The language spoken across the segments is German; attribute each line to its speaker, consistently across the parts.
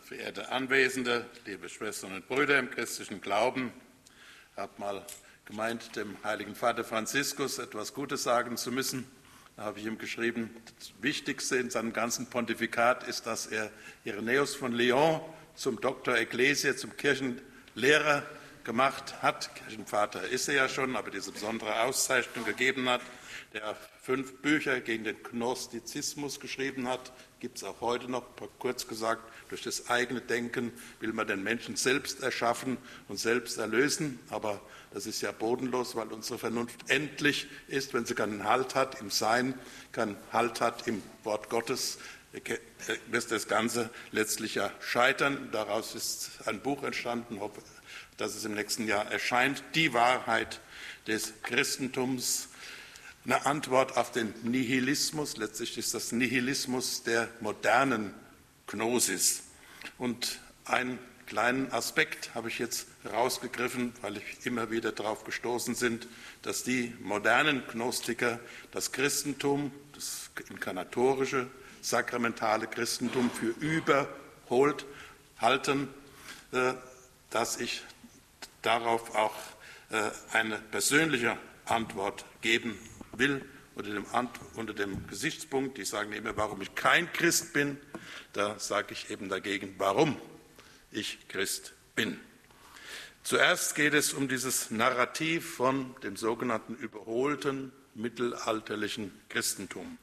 Speaker 1: Verehrte Anwesende, liebe Schwestern und Brüder im christlichen Glauben, ich habe mal gemeint, dem heiligen Vater Franziskus etwas Gutes sagen zu müssen. Da habe ich ihm geschrieben, das Wichtigste in seinem ganzen Pontifikat ist, dass er Irenäus von Lyon zum Doktor Ecclesiae, zum Kirchenlehrer gemacht hat. Kirchenvater ist er ja schon, aber diese besondere Auszeichnung gegeben hat, der 5 Bücher gegen den Gnostizismus geschrieben hat, gibt es auch heute noch, kurz gesagt, durch das eigene Denken will man den Menschen selbst erschaffen und selbst erlösen, aber das ist ja bodenlos, weil unsere Vernunft endlich ist, wenn sie keinen Halt hat im Sein, keinen Halt hat im Wort Gottes, wird das Ganze letztlich ja scheitern. Daraus ist ein Buch entstanden, hoffe, dass es im nächsten Jahr erscheint, die Wahrheit des Christentums, eine Antwort auf den Nihilismus. Letztlich ist das Nihilismus der modernen Gnosis. Und einen kleinen Aspekt habe ich jetzt rausgegriffen, weil ich immer wieder darauf gestoßen bin, dass die modernen Gnostiker das Christentum, das inkarnatorische, sakramentale Christentum für überholt halten, dass ich darauf auch eine persönliche Antwort geben will, unter dem Gesichtspunkt, die sagen immer, warum ich kein Christ bin, da sage ich eben dagegen, warum ich Christ bin. Zuerst geht es um dieses Narrativ von dem sogenannten überholten mittelalterlichen Christentum.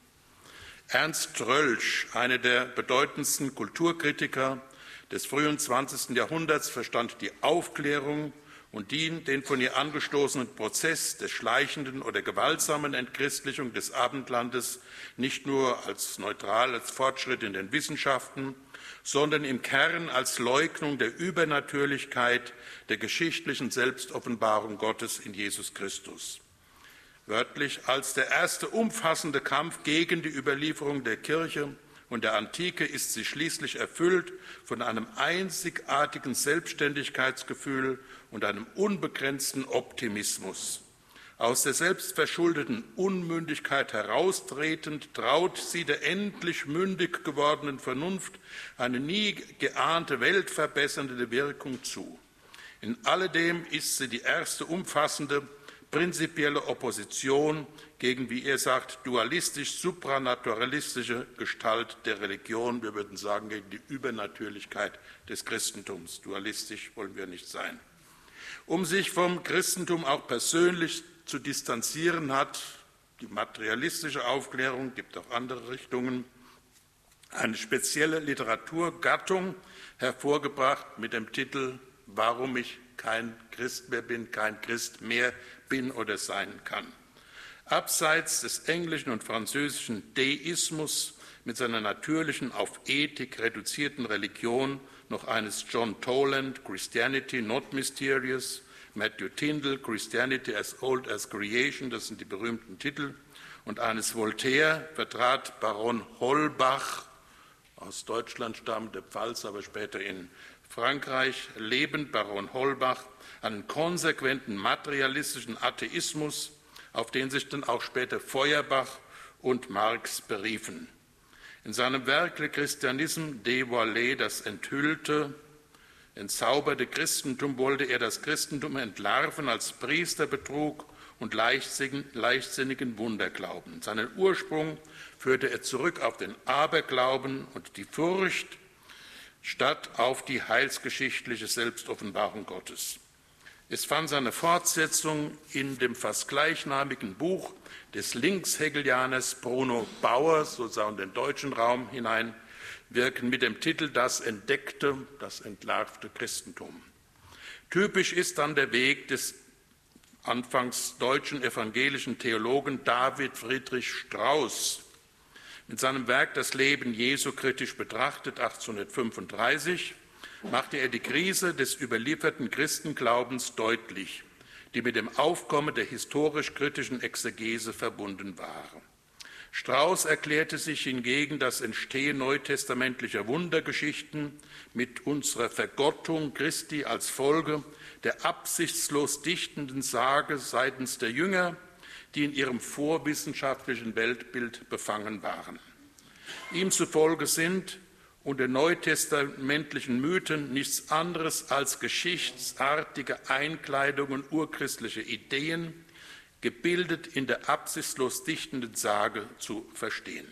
Speaker 1: Ernst Rölsch, einer der bedeutendsten Kulturkritiker des frühen 20. Jahrhunderts, verstand die Aufklärung und den von ihr angestoßenen Prozess der schleichenden oder gewaltsamen Entchristlichung des Abendlandes nicht nur als neutral, als Fortschritt in den Wissenschaften, sondern im Kern als Leugnung der Übernatürlichkeit der geschichtlichen Selbstoffenbarung Gottes in Jesus Christus. Wörtlich als der erste umfassende Kampf gegen die Überlieferung der Kirche und der Antike ist sie schließlich erfüllt von einem einzigartigen Selbstständigkeitsgefühl und einem unbegrenzten Optimismus. Aus der selbstverschuldeten Unmündigkeit heraustretend traut sie der endlich mündig gewordenen Vernunft eine nie geahnte weltverbessernde Wirkung zu. In alledem ist sie die erste umfassende, prinzipielle Opposition gegen, wie er sagt, dualistisch-supranaturalistische Gestalt der Religion. Wir würden sagen, gegen die Übernatürlichkeit des Christentums. Dualistisch wollen wir nicht sein. Um sich vom Christentum auch persönlich zu distanzieren, hat die materialistische Aufklärung, gibt auch andere Richtungen, eine spezielle Literaturgattung hervorgebracht mit dem Titel »Warum ich kein Christ mehr bin, kein Christ mehr bin oder sein kann«. Abseits des englischen und französischen Deismus mit seiner natürlichen, auf Ethik reduzierten Religion noch eines John Toland, Christianity Not Mysterious, Matthew Tyndall, Christianity as Old as Creation, das sind die berühmten Titel, und eines Voltaire vertrat Baron Holbach, aus Deutschland stammend, der Pfalz, aber später in Frankreich lebend, Baron Holbach, einen konsequenten materialistischen Atheismus, auf den sich dann auch später Feuerbach und Marx beriefen. In seinem Werk Le Christianisme dévoilé, das enthüllte, entzauberte Christentum, wollte er das Christentum entlarven als Priesterbetrug und leichtsinnigen Wunderglauben. Seinen Ursprung führte er zurück auf den Aberglauben und die Furcht, statt auf die heilsgeschichtliche Selbstoffenbarung Gottes. Es fand seine Fortsetzung in dem fast gleichnamigen Buch des Linkshegelianers Bruno Bauer, sozusagen in den deutschen Raum hineinwirken, mit dem Titel »Das entdeckte, das entlarvte Christentum«. Typisch ist dann der Weg des anfangs deutschen evangelischen Theologen David Friedrich Strauß. Mit seinem Werk »Das Leben Jesu kritisch betrachtet« 1835 machte er die Krise des überlieferten Christenglaubens deutlich, die mit dem Aufkommen der historisch-kritischen Exegese verbunden war. Strauß erklärte sich hingegen das Entstehen neutestamentlicher Wundergeschichten mit unserer Vergottung Christi als Folge der absichtslos dichtenden Sage seitens der Jünger, die in ihrem vorwissenschaftlichen Weltbild befangen waren. Ihm zufolge sind und den neutestamentlichen Mythen nichts anderes als geschichtsartige Einkleidungen urchristlicher Ideen, gebildet in der absichtslos dichtenden Sage, zu verstehen.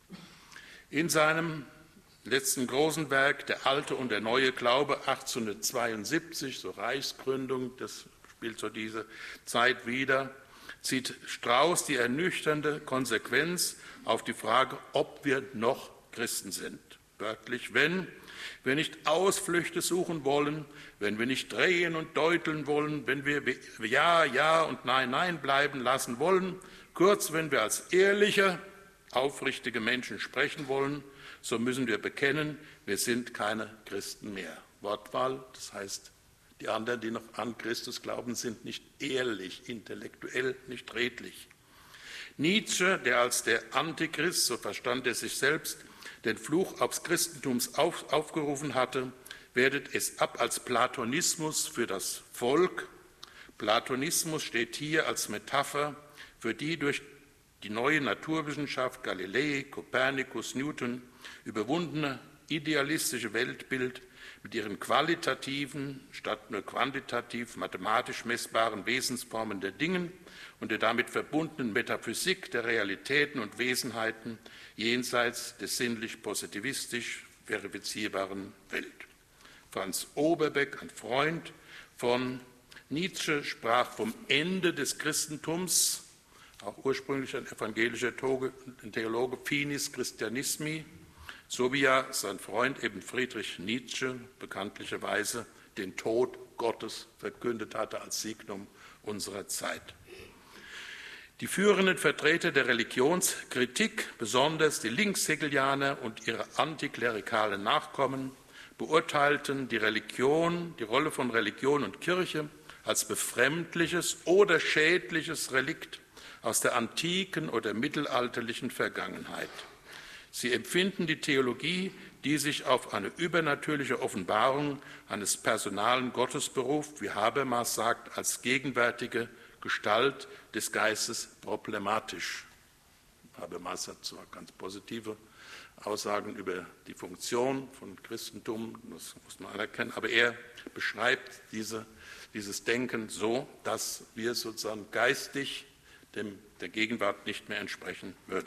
Speaker 1: In seinem letzten großen Werk, Der alte und der neue Glaube, 1872, so Reichsgründung, das spielt so diese Zeit wieder, zieht Strauß die ernüchternde Konsequenz auf die Frage, ob wir noch Christen sind. Wörtlich, wenn wir nicht Ausflüchte suchen wollen, wenn wir nicht drehen und deuteln wollen, wenn wir Ja, Ja und Nein, Nein bleiben lassen wollen, kurz, wenn wir als ehrliche, aufrichtige Menschen sprechen wollen, so müssen wir bekennen, wir sind keine Christen mehr. Wortwahl, das heißt, die anderen, die noch an Christus glauben, sind nicht ehrlich, intellektuell, nicht redlich. Nietzsche, der als der Antichrist, so verstand er sich selbst, den Fluch aufs Christentum aufgerufen hatte, wertet es ab als Platonismus für das Volk. Platonismus steht hier als Metapher für die durch die neue Naturwissenschaft Galilei, Kopernikus, Newton überwundene idealistische Weltbild mit ihren qualitativen, statt nur quantitativ mathematisch messbaren Wesensformen der Dinge und der damit verbundenen Metaphysik der Realitäten und Wesenheiten jenseits des sinnlich-positivistisch verifizierbaren Welt. Franz Oberbeck, ein Freund von Nietzsche, sprach vom Ende des Christentums, auch ursprünglich ein evangelischer Theologe, Finis Christianismi, so wie ja sein Freund eben Friedrich Nietzsche bekanntlicherweise den Tod Gottes verkündet hatte als Signum unserer Zeit. Die führenden Vertreter der Religionskritik, besonders die Linkshegelianer und ihre antiklerikalen Nachkommen, beurteilten die Rolle von Religion und Kirche als befremdliches oder schädliches Relikt aus der antiken oder mittelalterlichen Vergangenheit. Sie empfinden die Theologie, die sich auf eine übernatürliche Offenbarung eines personalen Gottes beruft, wie Habermas sagt, als gegenwärtige Gestalt des Geistes problematisch. Habermas hat zwar ganz positive Aussagen über die Funktion von Christentum, das muss man anerkennen, aber er beschreibt dieses Denken so, dass wir sozusagen geistig der Gegenwart nicht mehr entsprechen würde.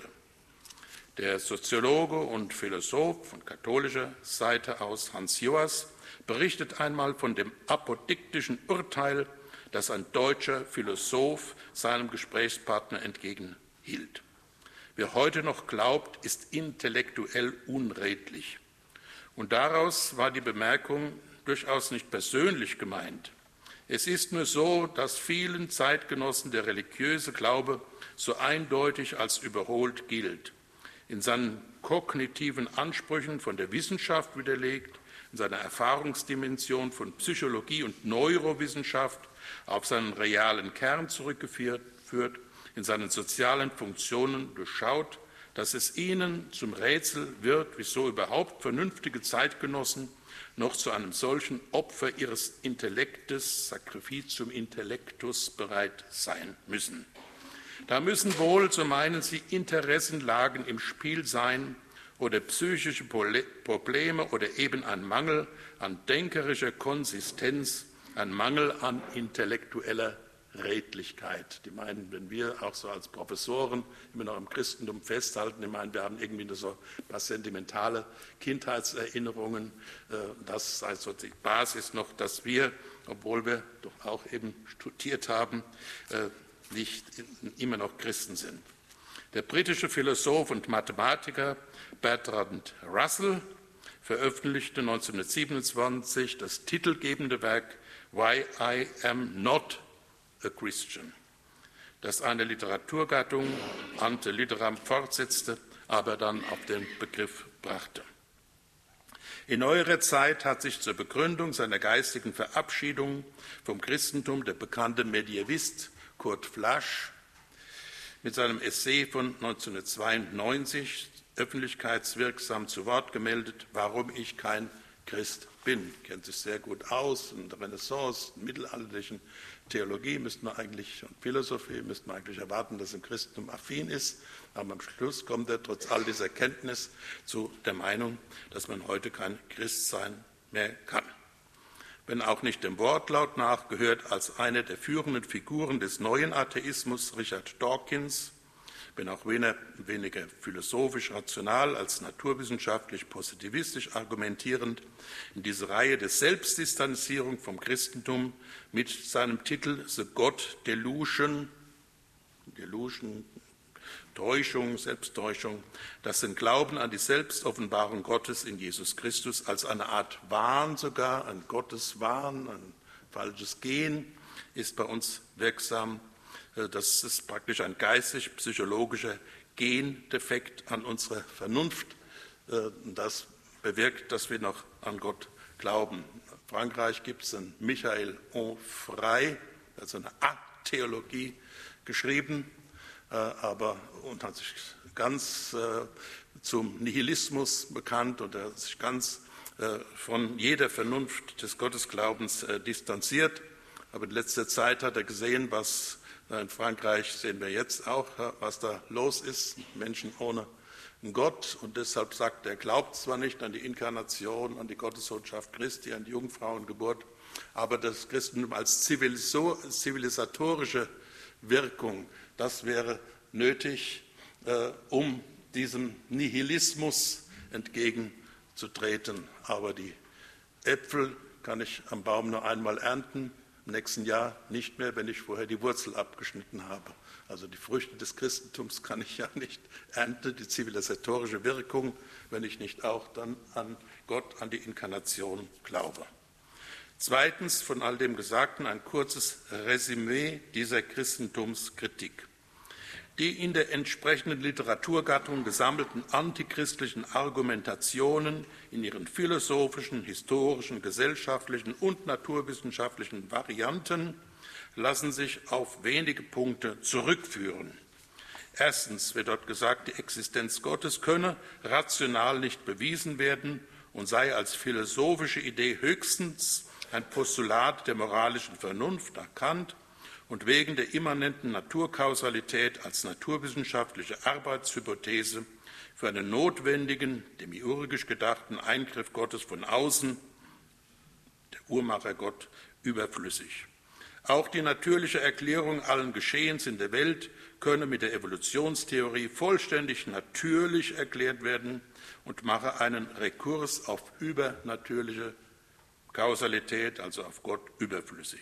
Speaker 1: Der Soziologe und Philosoph von katholischer Seite aus, Hans Joas, berichtet einmal von dem apodiktischen Urteil, das ein deutscher Philosoph seinem Gesprächspartner entgegenhielt. Wer heute noch glaubt, ist intellektuell unredlich. Und daraus war die Bemerkung durchaus nicht persönlich gemeint. Es ist nur so, dass vielen Zeitgenossen der religiöse Glaube so eindeutig als überholt gilt. In seinen kognitiven Ansprüchen von der Wissenschaft widerlegt, in seiner Erfahrungsdimension von Psychologie und Neurowissenschaft auf seinen realen Kern zurückgeführt, in seinen sozialen Funktionen durchschaut, dass es ihnen zum Rätsel wird, wieso überhaupt vernünftige Zeitgenossen noch zu einem solchen Opfer ihres Intellektes, Sacrificium Intellectus, bereit sein müssen. Da müssen wohl, so meinen sie, Interessenlagen im Spiel sein oder psychische Probleme oder eben ein Mangel an denkerischer Konsistenz, ein Mangel an intellektueller Redlichkeit. Die meinen, wenn wir auch so als Professoren immer noch im Christentum festhalten, die meinen, wir haben irgendwie so ein paar sentimentale Kindheitserinnerungen. Das sei so die Basis noch, dass wir, obwohl wir doch auch eben studiert haben, nicht immer noch Christen sind. Der britische Philosoph und Mathematiker Bertrand Russell veröffentlichte 1927 das titelgebende Werk Why I Am Not a Christian, das eine Literaturgattung ante litteram fortsetzte, aber dann auf den Begriff brachte. In neuerer Zeit hat sich zur Begründung seiner geistigen Verabschiedung vom Christentum der bekannte Mediävist Kurt Flasch mit seinem Essay von 1992 öffentlichkeitswirksam zu Wort gemeldet, warum ich kein Christ bin. Kennt sich sehr gut aus in der Renaissance, mittelalterlichen Theologie und Philosophie müsste man eigentlich erwarten, dass im Christentum affin ist. Aber am Schluss kommt er trotz all dieser Kenntnis zu der Meinung, dass man heute kein Christ sein mehr kann. Wenn auch nicht dem Wortlaut nach, gehört als eine der führenden Figuren des neuen Atheismus Richard Dawkins, wenn auch weniger philosophisch rational als naturwissenschaftlich positivistisch argumentierend, in diese Reihe der Selbstdistanzierung vom Christentum mit seinem Titel The God Delusion, Täuschung, Selbsttäuschung, das den Glauben an die Selbstoffenbarung Gottes in Jesus Christus als eine Art Wahn sogar, ein Gotteswahn, ein falsches Gehen, ist bei uns wirksam. Das ist praktisch ein geistig-psychologischer Gendefekt an unserer Vernunft. Das bewirkt, dass wir noch an Gott glauben. In Frankreich gibt es einen Michael Onfray, also eine Atheologie geschrieben, und hat sich ganz zum Nihilismus bekannt und er hat sich ganz von jeder Vernunft des Gottesglaubens distanziert. Aber in letzter Zeit hat er gesehen, was in Frankreich sehen wir jetzt auch, was da los ist, Menschen ohne einen Gott. Und deshalb sagt er, glaubt zwar nicht an die Inkarnation, an die Gottessohnschaft Christi, an die Jungfrauengeburt, aber das Christentum als zivilisatorische Wirkung, das wäre nötig, um diesem Nihilismus entgegenzutreten. Aber die Äpfel kann ich am Baum nur einmal ernten, im nächsten Jahr nicht mehr, wenn ich vorher die Wurzel abgeschnitten habe. Also die Früchte des Christentums kann ich ja nicht ernten, die zivilisatorische Wirkung, wenn ich nicht auch dann an Gott, an die Inkarnation glaube. Zweitens, von all dem Gesagten ein kurzes Resümee dieser Christentumskritik. Die in der entsprechenden Literaturgattung gesammelten antichristlichen Argumentationen in ihren philosophischen, historischen, gesellschaftlichen und naturwissenschaftlichen Varianten lassen sich auf wenige Punkte zurückführen. Erstens wird dort gesagt, die Existenz Gottes könne rational nicht bewiesen werden und sei als philosophische Idee höchstens ein Postulat der moralischen Vernunft erkannt und wegen der immanenten Naturkausalität als naturwissenschaftliche Arbeitshypothese für einen notwendigen, demiurgisch gedachten Eingriff Gottes von außen, der Uhrmacher Gott, überflüssig. Auch die natürliche Erklärung allen Geschehens in der Welt könne mit der Evolutionstheorie vollständig natürlich erklärt werden und mache einen Rekurs auf übernatürliche Kausalität, also auf Gott, überflüssig.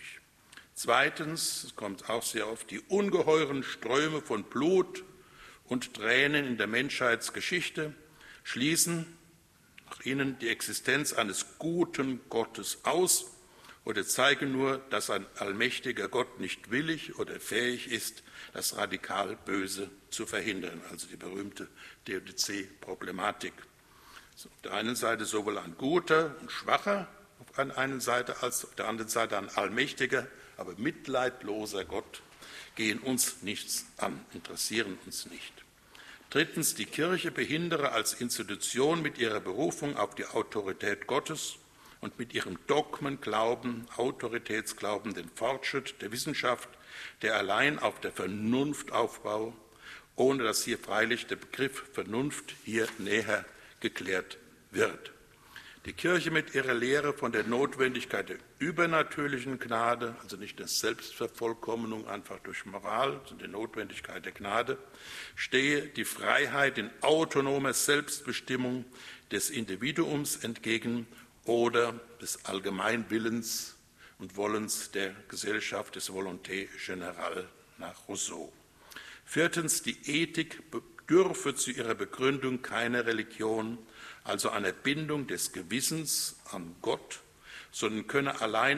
Speaker 1: Zweitens, es kommt auch sehr oft, die ungeheuren Ströme von Blut und Tränen in der Menschheitsgeschichte schließen nach ihnen die Existenz eines guten Gottes aus oder zeigen nur, dass ein allmächtiger Gott nicht willig oder fähig ist, das radikal Böse zu verhindern, also die berühmte Theodizee-Problematik. Also auf der einen Seite sowohl ein guter und schwacher, auf der einen Seite als auf der anderen Seite ein allmächtiger, aber mitleidloser Gott gehen uns nichts an, interessieren uns nicht. Drittens, die Kirche behindere als Institution mit ihrer Berufung auf die Autorität Gottes und mit ihrem Dogmenglauben, Autoritätsglauben den Fortschritt der Wissenschaft, der allein auf der Vernunft aufbaut, ohne dass hier freilich der Begriff Vernunft hier näher geklärt wird. Die Kirche mit ihrer Lehre von der Notwendigkeit der übernatürlichen Gnade, also nicht der Selbstvervollkommnung einfach durch Moral, sondern der Notwendigkeit der Gnade, stehe die Freiheit in autonomer Selbstbestimmung des Individuums entgegen oder des Allgemeinwillens und Wollens der Gesellschaft, des Volonté générale nach Rousseau. Viertens, die Ethik bedürfe zu ihrer Begründung keine Religion, also einer Bindung des Gewissens an Gott, sondern könne allein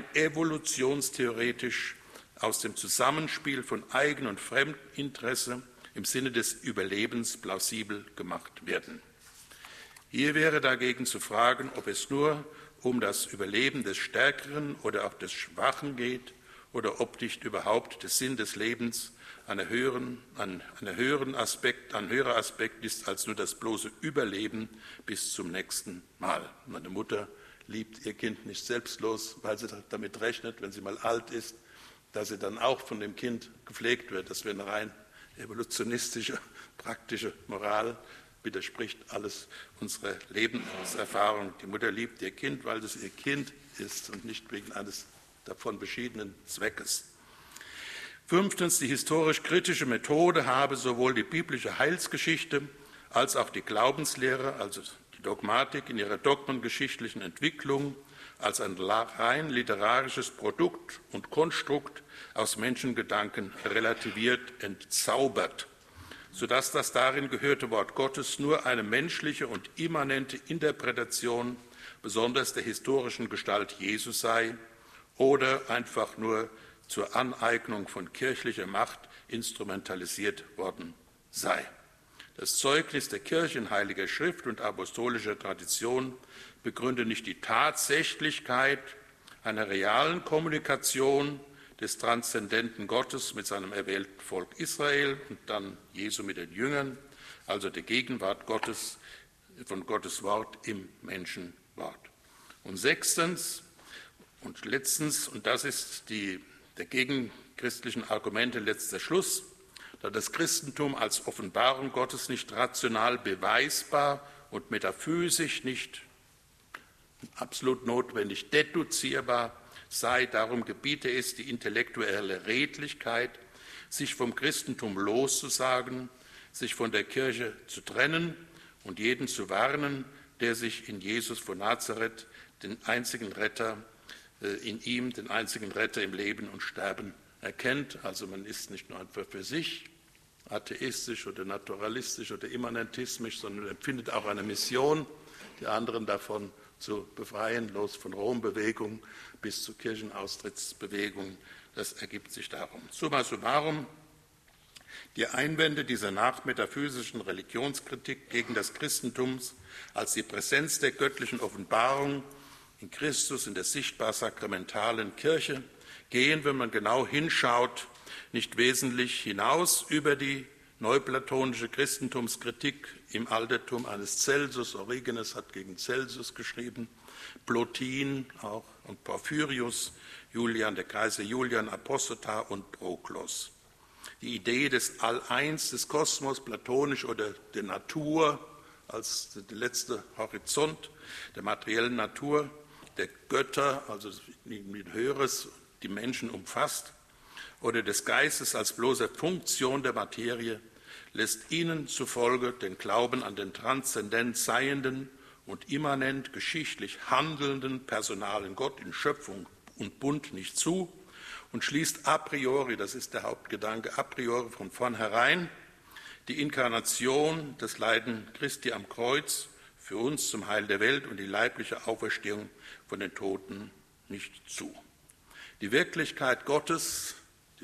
Speaker 1: evolutionstheoretisch aus dem Zusammenspiel von Eigen- und Fremdinteresse im Sinne des Überlebens plausibel gemacht werden. Hier wäre dagegen zu fragen, ob es nur um das Überleben des Stärkeren oder auch des Schwachen geht oder ob nicht überhaupt der Sinn des Lebens ein höherer Aspekt ist als nur das bloße Überleben bis zum nächsten Mal. Meine Mutter liebt ihr Kind nicht selbstlos, weil sie damit rechnet, wenn sie mal alt ist, dass sie dann auch von dem Kind gepflegt wird. Das wäre eine rein evolutionistische, praktische Moral, widerspricht alles unserer Lebenserfahrung. Die Mutter liebt ihr Kind, weil es ihr Kind ist und nicht wegen eines davon beschiedenen Zweckes. 5. Die historisch-kritische Methode habe sowohl die biblische Heilsgeschichte als auch die Glaubenslehre, also die Dogmatik in ihrer dogmengeschichtlichen Entwicklung, als ein rein literarisches Produkt und Konstrukt aus Menschengedanken relativiert, entzaubert, sodass das darin gehörte Wort Gottes nur eine menschliche und immanente Interpretation, besonders der historischen Gestalt Jesu sei, oder einfach nur zur Aneignung von kirchlicher Macht instrumentalisiert worden sei. Das Zeugnis der Kirche in Heiliger Schrift und apostolischer Tradition begründe nicht die Tatsächlichkeit einer realen Kommunikation des transzendenten Gottes mit seinem erwählten Volk Israel und dann Jesu mit den Jüngern, also der Gegenwart Gottes, von Gottes Wort im Menschenwort. Und 6. und letztens, und das ist der gegenchristlichen Argumente letzter Schluss, da das Christentum als Offenbarung Gottes nicht rational beweisbar und metaphysisch nicht absolut notwendig deduzierbar sei, darum gebiete es die intellektuelle Redlichkeit, sich vom Christentum loszusagen, sich von der Kirche zu trennen und jeden zu warnen, der sich in Jesus von Nazareth, den einzigen Retter, in ihm den einzigen Retter im Leben und Sterben erkennt. Also man ist nicht nur einfach für sich atheistisch oder naturalistisch oder immanentistisch, sondern empfindet auch eine Mission, die anderen davon zu befreien, los von Rombewegung bis zur Kirchenaustrittsbewegung. Das ergibt sich darum. Summa summarum, die Einwände dieser nachmetaphysischen Religionskritik gegen das Christentum als die Präsenz der göttlichen Offenbarung in Christus in der sichtbar sakramentalen Kirche gehen, wenn man genau hinschaut, nicht wesentlich hinaus über die neuplatonische Christentumskritik im Altertum eines Celsus. Origenes hat gegen Celsus geschrieben, Plotin auch und Porphyrius, Julian, der Kaiser Julian, Apostotar und Proklos. Die Idee des All-Eins, des Kosmos, platonisch oder der Natur als der letzte Horizont der materiellen Natur, der Götter, also ein höheres, die Menschen umfasst, oder des Geistes als bloße Funktion der Materie, lässt ihnen zufolge den Glauben an den transzendent seienden und immanent geschichtlich handelnden personalen Gott in Schöpfung und Bund nicht zu und schließt a priori, das ist der Hauptgedanke, a priori von vornherein die Inkarnation des Leiden Christi am Kreuz für uns zum Heil der Welt und die leibliche Auferstehung von den Toten nicht zu. Die Wirklichkeit Gottes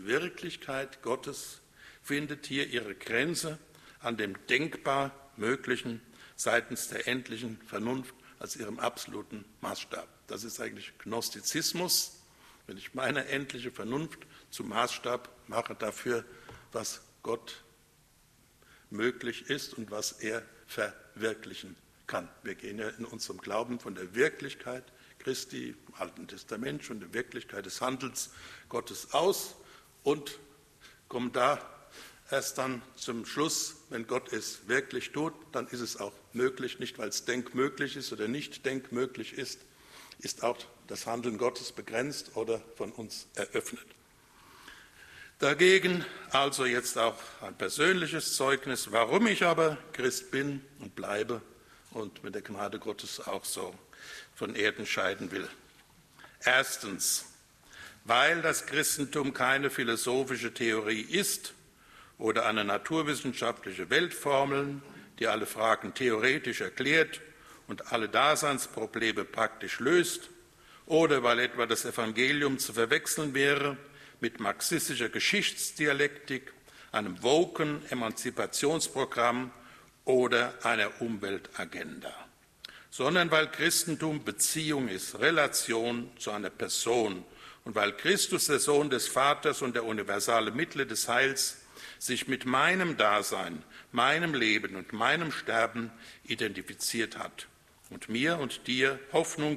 Speaker 1: findet hier ihre Grenze an dem denkbar Möglichen seitens der endlichen Vernunft als ihrem absoluten Maßstab. Das ist eigentlich Gnostizismus, wenn ich meine endliche Vernunft zum Maßstab mache dafür, was Gott möglich ist und was er verwirklichen kann. Wir gehen ja in unserem Glauben von der Wirklichkeit Christi im Alten Testament, von der Wirklichkeit des Handelns Gottes aus und kommen da erst dann zum Schluss, wenn Gott es wirklich tut, dann ist es auch möglich, nicht weil es denkmöglich ist oder nicht denkmöglich ist auch das Handeln Gottes begrenzt oder von uns eröffnet. Dagegen also jetzt auch ein persönliches Zeugnis, warum ich aber Christ bin und bleibe und mit der Gnade Gottes auch so von Erden scheiden will. Erstens, weil das Christentum keine philosophische Theorie ist oder eine naturwissenschaftliche Weltformel, die alle Fragen theoretisch erklärt und alle Daseinsprobleme praktisch löst, oder weil etwa das Evangelium zu verwechseln wäre mit marxistischer Geschichtsdialektik, einem woken Emanzipationsprogramm oder einer Umweltagenda, sondern weil Christentum Beziehung ist, Relation zu einer Person und weil Christus, der Sohn des Vaters und der universale Mittler des Heils, sich mit meinem Dasein, meinem Leben und meinem Sterben identifiziert hat und mir und dir Hoffnung gibt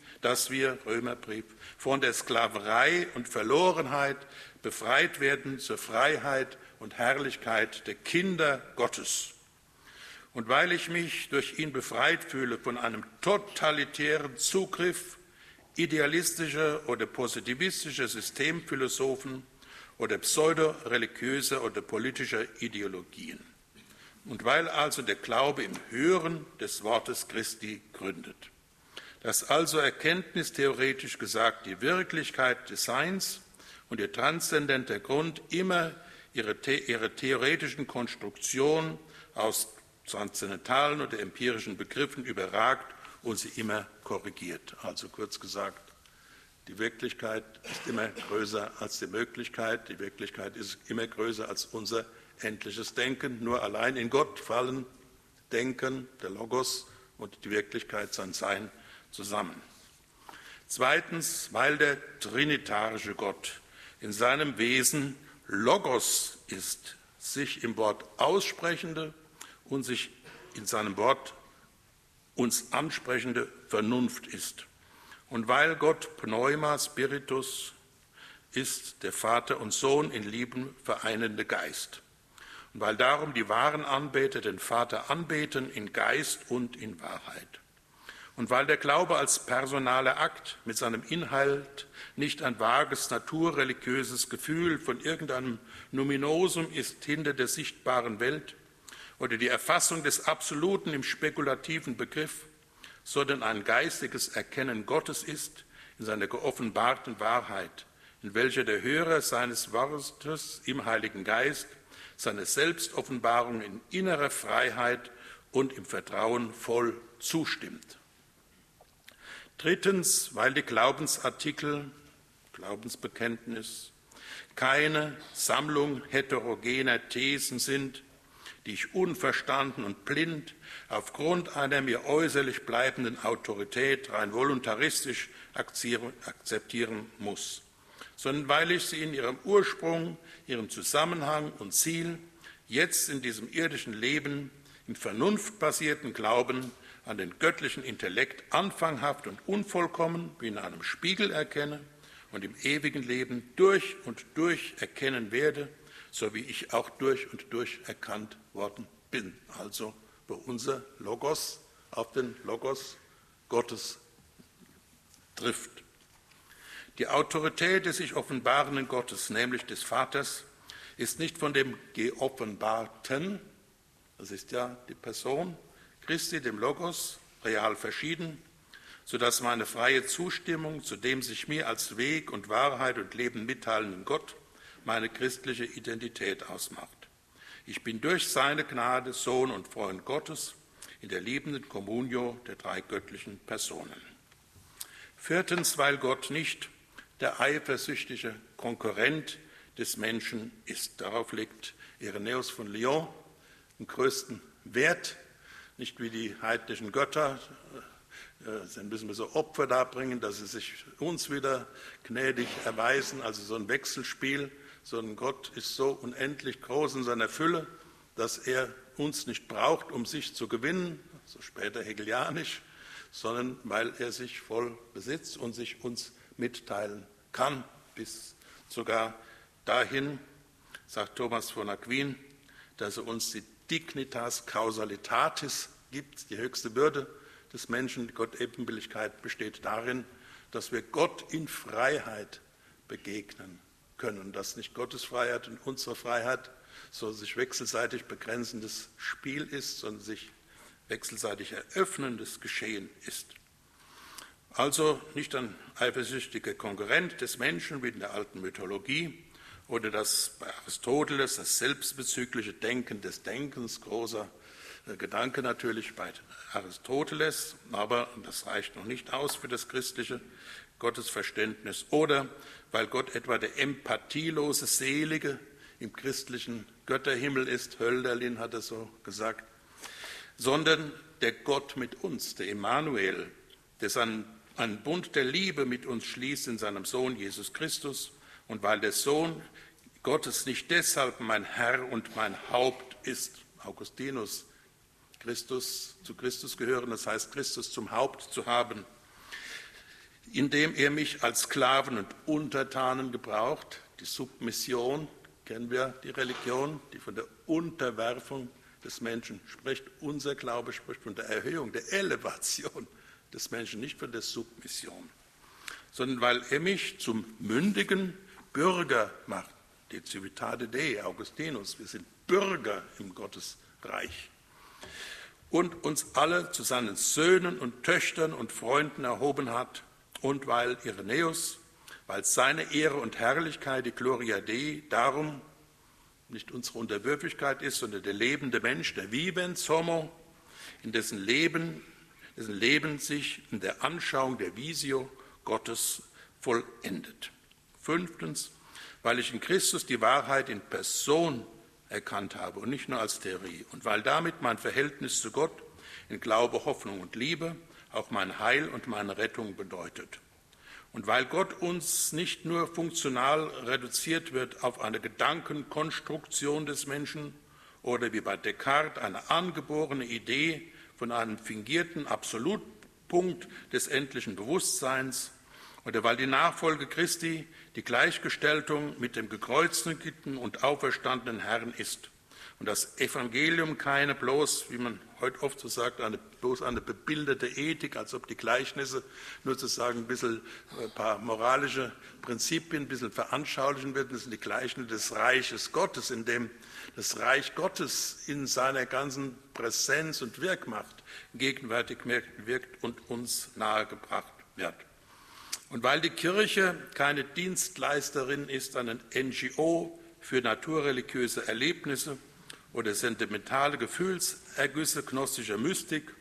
Speaker 1: dass wir, Römerbrief, von der Sklaverei und Verlorenheit befreit werden zur Freiheit und Herrlichkeit der Kinder Gottes. Und weil ich mich durch ihn befreit fühle von einem totalitären Zugriff idealistischer oder positivistischer Systemphilosophen oder pseudoreligiöser oder politischer Ideologien. Und weil also der Glaube im Hören des Wortes Christi gründet. Dass also erkenntnistheoretisch gesagt die Wirklichkeit des Seins und ihr transzendenter Grund immer ihre theoretischen Konstruktionen aus transzendentalen oder empirischen Begriffen überragt und sie immer korrigiert. Also kurz gesagt, die Wirklichkeit ist immer größer als die Möglichkeit, die Wirklichkeit ist immer größer als unser endliches Denken. Nur allein in Gott fallen Denken, der Logos und die Wirklichkeit, sein Sein zusammen. Zweitens, weil der trinitarische Gott in seinem Wesen Logos ist, sich im Wort aussprechende und sich in seinem Wort uns ansprechende Vernunft ist. Und weil Gott Pneuma Spiritus ist, der Vater und Sohn in Lieben vereinende Geist. Und weil darum die wahren Anbeter den Vater anbeten in Geist und in Wahrheit. Und weil der Glaube als personaler Akt mit seinem Inhalt nicht ein vages naturreligiöses Gefühl von irgendeinem Numinosum ist hinter der sichtbaren Welt oder die Erfassung des Absoluten im spekulativen Begriff, sondern ein geistiges Erkennen Gottes ist in seiner geoffenbarten Wahrheit, in welcher der Hörer seines Wortes im Heiligen Geist seine Selbstoffenbarung in innerer Freiheit und im Vertrauen voll zustimmt. Drittens, weil die Glaubensartikel, Glaubensbekenntnis, keine Sammlung heterogener Thesen sind, die ich unverstanden und blind aufgrund einer mir äußerlich bleibenden Autorität rein voluntaristisch akzeptieren muss, sondern weil ich sie in ihrem Ursprung, ihrem Zusammenhang und Ziel jetzt in diesem irdischen Leben im vernunftbasierten Glauben an den göttlichen Intellekt anfanghaft und unvollkommen wie in einem Spiegel erkenne und im ewigen Leben durch und durch erkennen werde, so wie ich auch durch und durch erkannt worden bin. Also wo unser Logos auf den Logos Gottes trifft. Die Autorität des sich offenbarenden Gottes, nämlich des Vaters, ist nicht von dem Geoffenbarten, das ist ja die Person Christi, dem Logos, real verschieden, sodass meine freie Zustimmung zu dem sich mir als Weg und Wahrheit und Leben mitteilenden Gott meine christliche Identität ausmacht. Ich bin durch seine Gnade Sohn und Freund Gottes in der liebenden Communio der drei göttlichen Personen. Viertens, weil Gott nicht der eifersüchtige Konkurrent des Menschen ist. Darauf legt Irenäus von Lyon den größten Wert, nicht wie die heidnischen Götter, dann müssen wir so Opfer darbringen, dass sie sich uns wieder gnädig erweisen, also so ein Wechselspiel, sondern Gott ist so unendlich groß in seiner Fülle, dass er uns nicht braucht, um sich zu gewinnen, so später hegelianisch, sondern weil er sich voll besitzt und sich uns mitteilen kann, bis sogar dahin, sagt Thomas von Aquin, dass er uns die Dignitas Causalitatis gibt, die höchste Würde des Menschen. Die Gott-Ebenbildlichkeit besteht darin, dass wir Gott in Freiheit begegnen können. Dass nicht Gottes Freiheit und unsere Freiheit so sich wechselseitig begrenzendes Spiel ist, sondern sich wechselseitig eröffnendes Geschehen ist. Also nicht ein eifersüchtiger Konkurrent des Menschen wie in der alten Mythologie oder das bei Aristoteles das selbstbezügliche Denken des Denkens, großer Gedanke natürlich bei Aristoteles, aber das reicht noch nicht aus für das christliche Gottesverständnis. Oder weil Gott etwa der empathielose Selige im christlichen Götterhimmel ist, Hölderlin hat es so gesagt, sondern der Gott mit uns, der Emmanuel, der einen Bund der Liebe mit uns schließt in seinem Sohn Jesus Christus. Und weil der Sohn Gottes nicht deshalb mein Herr und mein Haupt ist, Augustinus, zu Christus gehören, das heißt Christus zum Haupt zu haben, indem er mich als Sklaven und Untertanen gebraucht. Die Submission, kennen wir die Religion, die von der Unterwerfung des Menschen spricht. Unser Glaube spricht von der Erhöhung, der Elevation des Menschen, nicht von der Submission, sondern weil er mich zum mündigen Bürger macht. De civitate Dei, Augustinus, wir sind Bürger im Gottesreich. Und uns alle zu seinen Söhnen und Töchtern und Freunden erhoben hat, und weil Irenäus, weil seine Ehre und Herrlichkeit, die Gloria Dei, darum nicht unsere Unterwürfigkeit ist, sondern der lebende Mensch, der vivens homo, in dessen Leben sich in der Anschauung der Visio Gottes vollendet. 5. Weil ich in Christus die Wahrheit in Person erkannt habe und nicht nur als Theorie. Und weil damit mein Verhältnis zu Gott in Glaube, Hoffnung und Liebe auch mein Heil und meine Rettung bedeutet. Und weil Gott uns nicht nur funktional reduziert wird auf eine Gedankenkonstruktion des Menschen oder wie bei Descartes eine angeborene Idee von einem fingierten Absolutpunkt des endlichen Bewusstseins, oder weil die Nachfolge Christi die Gleichgestaltung mit dem gekreuzigten und auferstandenen Herrn ist und das Evangelium keine bloß, wie man heute oft so sagt, bloß eine bebilderte Ethik, als ob die Gleichnisse nur sozusagen ein paar moralische Prinzipien ein bisschen veranschaulichen würden. Das sind die Gleichnisse des Reiches Gottes, in dem das Reich Gottes in seiner ganzen Präsenz und Wirkmacht gegenwärtig wirkt und uns nahegebracht wird. Und weil die Kirche keine Dienstleisterin ist, eine NGO für naturreligiöse Erlebnisse oder sentimentale Gefühlsergüsse gnostischer Mystik,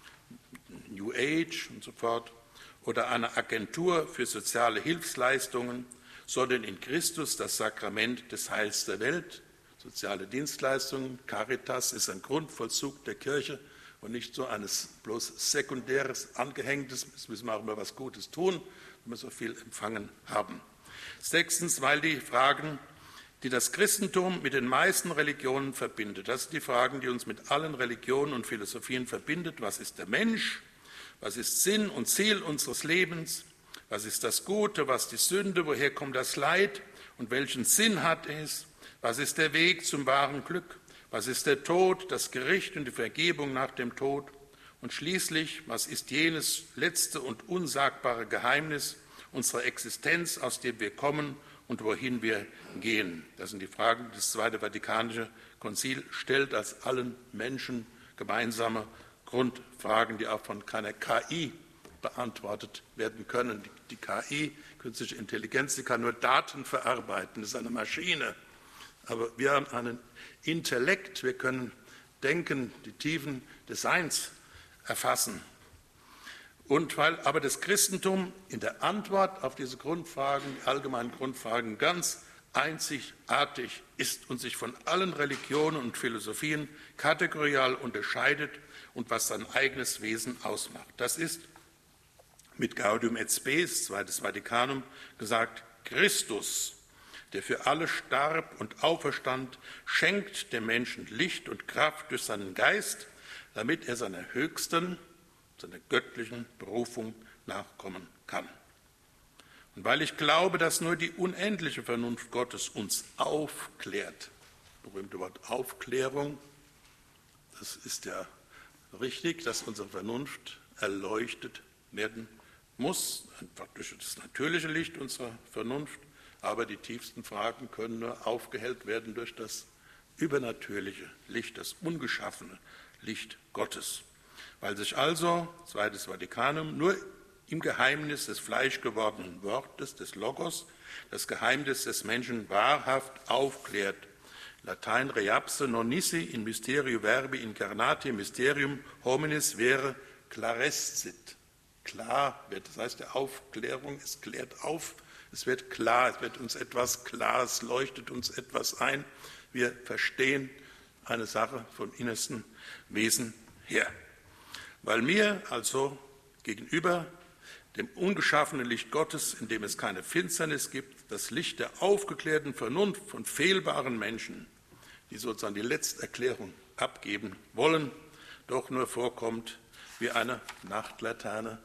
Speaker 1: New Age und so fort, oder eine Agentur für soziale Hilfsleistungen, sondern in Christus das Sakrament des Heils der Welt, soziale Dienstleistungen, Caritas ist ein Grundvollzug der Kirche und nicht so eines bloß sekundäres, angehängtes, jetzt müssen wir auch immer was Gutes tun, wenn wir so viel empfangen haben. 6. Weil die Fragen, die das Christentum mit den meisten Religionen verbindet, das sind die Fragen, die uns mit allen Religionen und Philosophien verbindet. Was ist der Mensch? Was ist Sinn und Ziel unseres Lebens? Was ist das Gute? Was die Sünde? Woher kommt das Leid? Und welchen Sinn hat es? Was ist der Weg zum wahren Glück? Was ist der Tod, das Gericht und die Vergebung nach dem Tod? Und schließlich, was ist jenes letzte und unsagbare Geheimnis unserer Existenz, aus dem wir kommen und wohin wir gehen? Das sind die Fragen, die das Zweite Vatikanische Konzil stellt, als allen Menschen gemeinsame Grundfragen, die auch von keiner KI beantwortet werden können. Die KI, künstliche Intelligenz, die kann nur Daten verarbeiten, das ist eine Maschine. Aber wir haben einen Intellekt, wir können denken, die Tiefen des Seins erfassen. Und weil aber das Christentum in der Antwort auf diese Grundfragen, die allgemeinen Grundfragen, ganz einzigartig ist und sich von allen Religionen und Philosophien kategorial unterscheidet und was sein eigenes Wesen ausmacht. Das ist mit Gaudium et Spes, Zweites Vatikanum, gesagt, Christus, der für alle starb und auferstand, schenkt dem Menschen Licht und Kraft durch seinen Geist, damit er seiner höchsten, seiner göttlichen Berufung nachkommen kann. Und weil ich glaube, dass nur die unendliche Vernunft Gottes uns aufklärt, das berühmte Wort Aufklärung, das ist ja richtig, dass unsere Vernunft erleuchtet werden muss, einfach durch das natürliche Licht unserer Vernunft, aber die tiefsten Fragen können nur aufgehellt werden durch das übernatürliche Licht, das ungeschaffene Licht Gottes. Weil sich also, Zweites Vatikanum, nur im Geheimnis des fleischgewordenen Wortes, des Logos, das Geheimnis des Menschen wahrhaft aufklärt. Latein reapse non nisi in mysterio verbi incarnati mysterium hominis vere clarescit. Klar wird, das heißt, der Aufklärung, es klärt auf, es wird klar, es wird uns etwas klar, es leuchtet uns etwas ein. Wir verstehen eine Sache vom innersten Wesen her. Weil mir also gegenüber dem ungeschaffenen Licht Gottes, in dem es keine Finsternis gibt, das Licht der aufgeklärten Vernunft von fehlbaren Menschen, die sozusagen die Letzterklärung abgeben wollen, doch nur vorkommt wie eine Nachtlaterne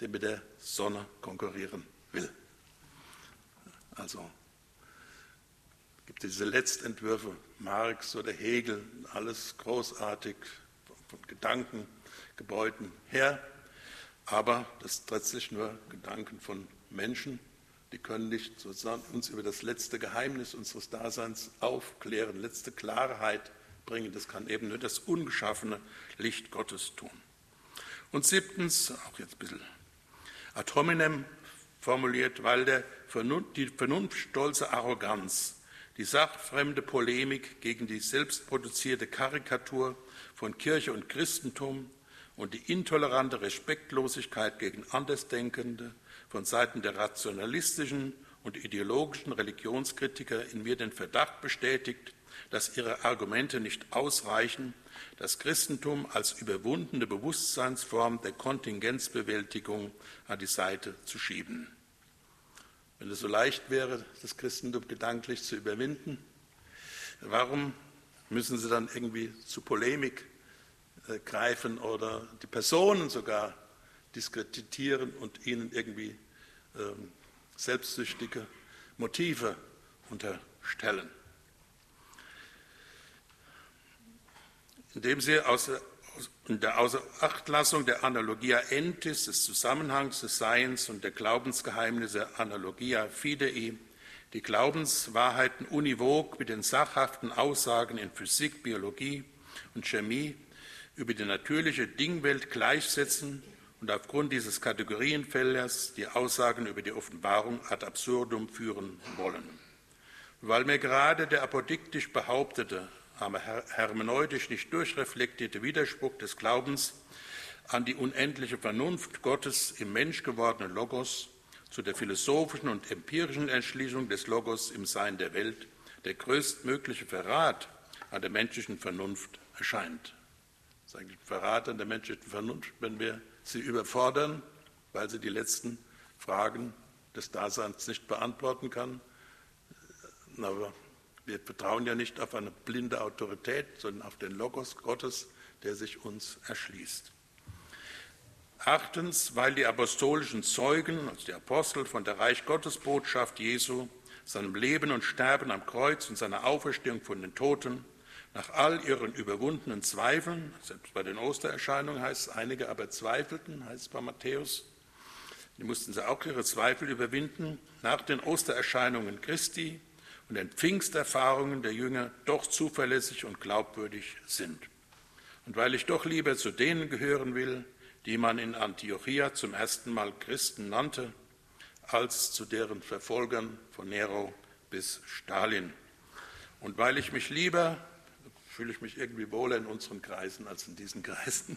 Speaker 1: der mit der Sonne konkurrieren will. Also gibt es diese Letztentwürfe, Marx oder Hegel, alles großartig, von Gedankengebäuden her, aber das sind letztlich nur Gedanken von Menschen, die können nicht sozusagen uns über das letzte Geheimnis unseres Daseins aufklären, letzte Klarheit bringen. Das kann eben nur das ungeschaffene Licht Gottes tun. Und 7, auch jetzt ein bisschen ad hominem formuliert, weil die vernunftstolze Arroganz, die sachfremde Polemik gegen die selbstproduzierte Karikatur von Kirche und Christentum und die intolerante Respektlosigkeit gegen Andersdenkende von Seiten der rationalistischen und ideologischen Religionskritiker in mir den Verdacht bestätigt, dass ihre Argumente nicht ausreichen, das Christentum als überwundene Bewusstseinsform der Kontingenzbewältigung an die Seite zu schieben. Wenn es so leicht wäre, das Christentum gedanklich zu überwinden, warum müssen sie dann irgendwie zu Polemik greifen oder die Personen sogar diskreditieren und ihnen irgendwie selbstsüchtige Motive unterstellen? Indem sie in der Außerachtlassung der Analogia entis, des Zusammenhangs des Seiens und der Glaubensgeheimnisse Analogia fidei, die Glaubenswahrheiten univok mit den sachhaften Aussagen in Physik, Biologie und Chemie über die natürliche Dingwelt gleichsetzen und aufgrund dieses Kategorienfelders die Aussagen über die Offenbarung ad absurdum führen wollen. Weil mir gerade der apodiktisch behauptete, aber hermeneutisch nicht durchreflektierte Widerspruch des Glaubens an die unendliche Vernunft Gottes im menschgewordenen Logos zu der philosophischen und empirischen Entschließung des Logos im Sein der Welt der größtmögliche Verrat an der menschlichen Vernunft erscheint. Das ist eigentlich ein Verrat an der menschlichen Vernunft, wenn wir sie überfordern, weil sie die letzten Fragen des Daseins nicht beantworten kann. Aber wir vertrauen ja nicht auf eine blinde Autorität, sondern auf den Logos Gottes, der sich uns erschließt. 8, weil die apostolischen Zeugen, also die Apostel, von der Reich-Gottes-Botschaft Jesu, seinem Leben und Sterben am Kreuz und seiner Auferstehung von den Toten, nach all ihren überwundenen Zweifeln, selbst bei den Ostererscheinungen heißt es, einige aber zweifelten, heißt es bei Matthäus, die mussten sie auch ihre Zweifel überwinden, nach den Ostererscheinungen Christi und den Pfingsterfahrungen der Jünger doch zuverlässig und glaubwürdig sind. Und weil ich doch lieber zu denen gehören will, die man in Antiochia zum ersten Mal Christen nannte, als zu deren Verfolgern von Nero bis Stalin. Und weil ich mich lieber, fühle ich mich irgendwie wohler in unseren Kreisen als in diesen Kreisen.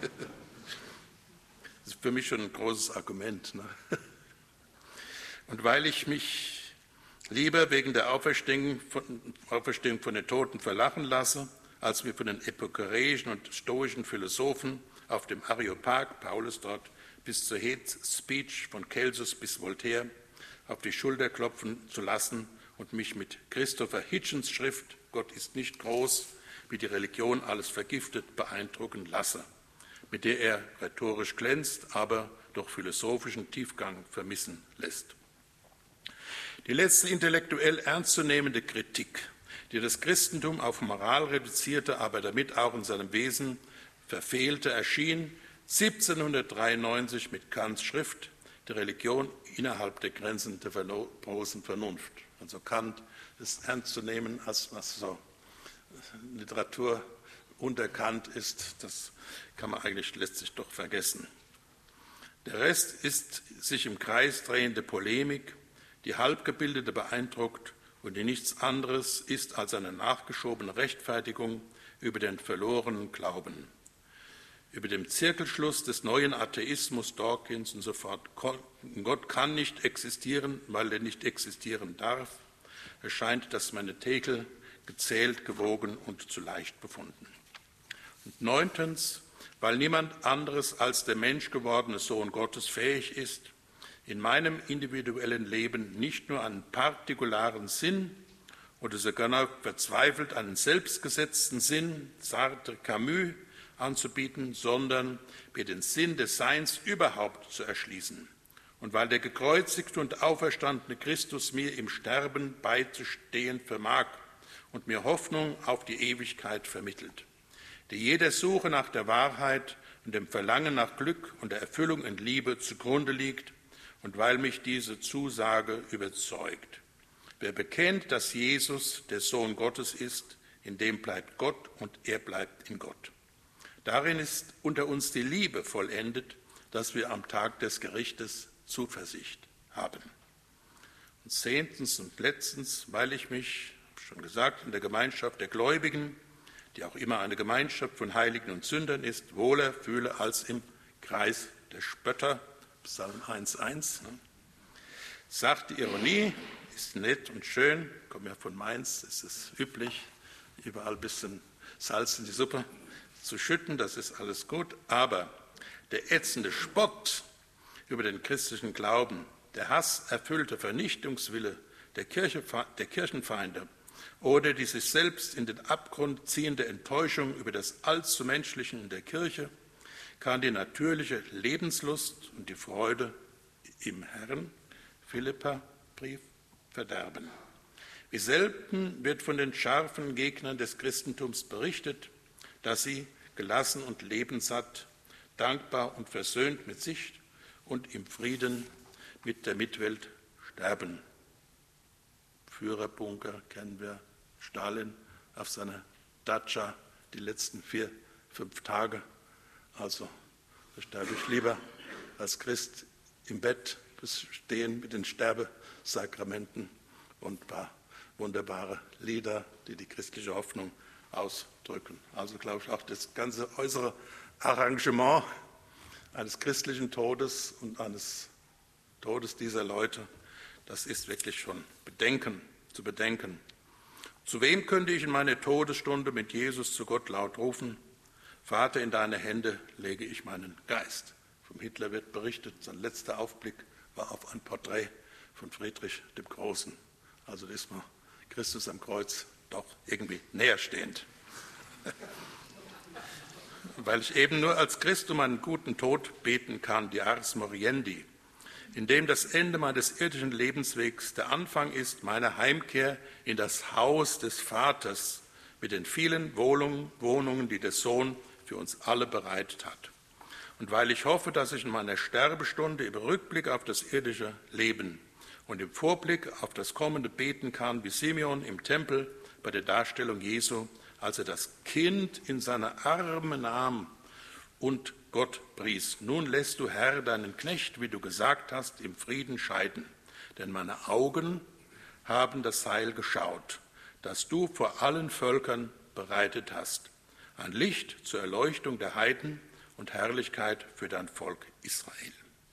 Speaker 1: Das ist für mich schon ein großes Argument. Ne? Und weil ich mich lieber wegen der Auferstehung von den Toten verlachen lasse, als mir von den epikureischen und stoischen Philosophen auf dem Areopag, Paulus dort, bis zur Hate Speech von Celsus bis Voltaire auf die Schulter klopfen zu lassen und mich mit Christopher Hitchens Schrift »Gott ist nicht groß, wie die Religion alles vergiftet« beeindrucken lasse, mit der er rhetorisch glänzt, aber doch philosophischen Tiefgang vermissen lässt. Die letzte intellektuell ernstzunehmende Kritik, die das Christentum auf Moral reduzierte, aber damit auch in seinem Wesen verfehlte, erschien 1793 mit Kants Schrift Die Religion innerhalb der Grenzen der bloßen Vernunft. Also Kant ist ernst zu nehmen, als was so Literatur unter Kant ist, das kann man eigentlich letztlich doch vergessen. Der Rest ist sich im Kreis drehende Polemik, die Halbgebildete beeindruckt und die nichts anderes ist als eine nachgeschobene Rechtfertigung über den verlorenen Glauben. Über dem Zirkelschluss des neuen Atheismus Dawkins und so fort. Gott kann nicht existieren, weil er nicht existieren darf. Erscheint das Menetekel gezählt, gewogen und zu leicht befunden. Und 9, weil niemand anderes als der menschgewordene Sohn Gottes fähig ist, in meinem individuellen Leben nicht nur einen partikularen Sinn oder sogar noch verzweifelt einen selbstgesetzten Sinn, Sartre, Camus, anzubieten, sondern mir den Sinn des Seins überhaupt zu erschließen. Und weil der gekreuzigte und auferstandene Christus mir im Sterben beizustehen vermag und mir Hoffnung auf die Ewigkeit vermittelt, die jeder Suche nach der Wahrheit und dem Verlangen nach Glück und der Erfüllung in Liebe zugrunde liegt, und weil mich diese Zusage überzeugt. Wer bekennt, dass Jesus der Sohn Gottes ist, in dem bleibt Gott und er bleibt in Gott. Darin ist unter uns die Liebe vollendet, dass wir am Tag des Gerichtes Zuversicht haben. Und zehntens und letztens, weil ich mich, schon gesagt, in der Gemeinschaft der Gläubigen, die auch immer eine Gemeinschaft von Heiligen und Sündern ist, wohler fühle als im Kreis der Spötter, Psalm 1,1. Sagt die Ironie, ist nett und schön, ich komme ja von Mainz, es ist üblich, überall ein bisschen Salz in die Suppe zu schütten, das ist alles gut, aber der ätzende Spott über den christlichen Glauben, der hasserfüllte Vernichtungswille der Kirchenfeinde oder die sich selbst in den Abgrund ziehende Enttäuschung über das allzu Menschliche in der Kirche kann die natürliche Lebenslust und die Freude im Herrn, Philipperbrief, verderben. Wie selten wird von den scharfen Gegnern des Christentums berichtet, dass sie gelassen und lebenssatt, dankbar und versöhnt mit sich und im Frieden mit der Mitwelt sterben. Führerbunker kennen wir, Stalin auf seiner Datscha die letzten 4-5 Tage. Also da sterbe ich lieber als Christ im Bett stehen mit den Sterbesakramenten und ein paar wunderbare Lieder, die die christliche Hoffnung ausdrücken. Also glaube ich auch das ganze äußere Arrangement eines christlichen Todes und eines Todes dieser Leute, das ist wirklich schon zu bedenken. Zu wem könnte ich in meine Todesstunde mit Jesus zu Gott laut rufen? Vater, in deine Hände lege ich meinen Geist. Vom Hitler wird berichtet, sein letzter Aufblick war auf ein Porträt von Friedrich dem Großen. Also da ist mal Christus am Kreuz doch irgendwie näherstehend. Weil ich eben nur als Christ um einen guten Tod beten kann, die Ars Moriendi, in dem das Ende meines irdischen Lebenswegs der Anfang ist meiner Heimkehr in das Haus des Vaters mit den vielen Wohnungen, die der Sohn für uns alle bereitet hat. Und weil ich hoffe, dass ich in meiner Sterbestunde im Rückblick auf das irdische Leben und im Vorblick auf das Kommende beten kann, wie Simeon im Tempel bei der Darstellung Jesu, als er das Kind in seine Arme nahm und Gott pries. Nun lässt du, Herr, deinen Knecht, wie du gesagt hast, im Frieden scheiden, denn meine Augen haben das Heil geschaut, das du vor allen Völkern bereitet hast, ein Licht zur Erleuchtung der Heiden und Herrlichkeit für dein Volk Israel.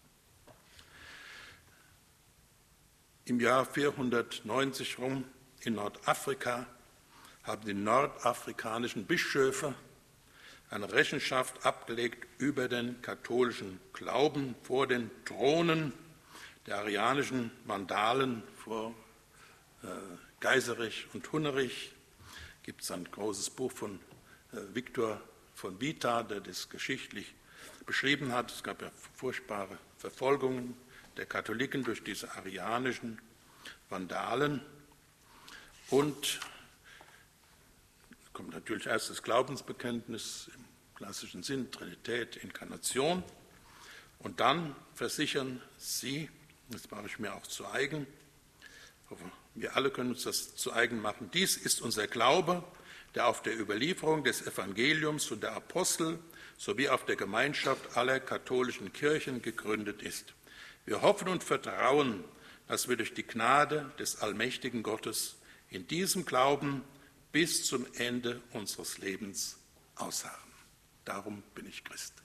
Speaker 1: Im Jahr 490 rum in Nordafrika haben die nordafrikanischen Bischöfe eine Rechenschaft abgelegt über den katholischen Glauben vor den Thronen der arianischen Vandalen vor Geiserich und Hunnerich. Gibt es ein großes Buch von Victor von Vita, der das geschichtlich beschrieben hat. Es gab ja furchtbare Verfolgungen der Katholiken durch diese arianischen Vandalen. Und kommt natürlich erst das Glaubensbekenntnis im klassischen Sinn, Trinität, Inkarnation. Und dann versichern sie, das mache ich mir auch zu eigen, ich hoffe, wir alle können uns das zu eigen machen, dies ist unser Glaube, der auf der Überlieferung des Evangeliums und der Apostel sowie auf der Gemeinschaft aller katholischen Kirchen gegründet ist. Wir hoffen und vertrauen, dass wir durch die Gnade des allmächtigen Gottes in diesem Glauben bis zum Ende unseres Lebens ausharren. Darum bin ich Christ.